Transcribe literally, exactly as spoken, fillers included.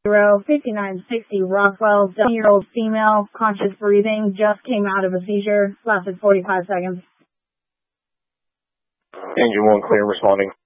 fifty-nine sixty Rockwell, seven-year-old female, conscious breathing, just came out of a seizure, lasted forty-five seconds. Engine one clear, responding.